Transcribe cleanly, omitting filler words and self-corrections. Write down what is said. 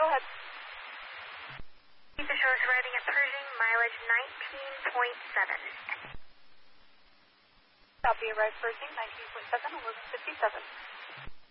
go ahead. The show is arriving at Pershing, mileage 19.7. Copy, arrive Pershing, 19.7, 1157.